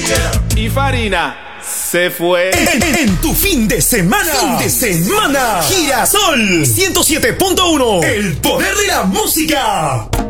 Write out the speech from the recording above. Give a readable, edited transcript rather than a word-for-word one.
Y Farina se fue. En tu fin de semana. Girasol 107.1. El poder de la música.